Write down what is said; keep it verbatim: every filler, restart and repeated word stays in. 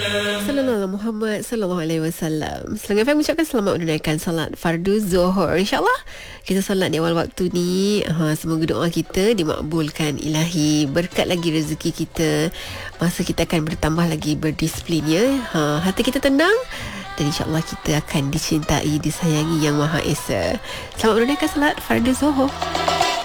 Sallallahu Muhammad Sallallahu Alaihi Wasallam. Selangor F M mengucapkan selamat menunaikan salat fardu Zuhur. InsyaAllah kita salat di awal waktu ni. ha, Semoga doa kita dimakbulkan ilahi. Berkat lagi rezeki kita. Masa kita akan bertambah lagi berdisiplin ya. ha, Hati kita tenang. Dan insyaAllah kita akan dicintai, disayangi Yang Maha Esa. Selamat menunaikan salat fardu Zuhur.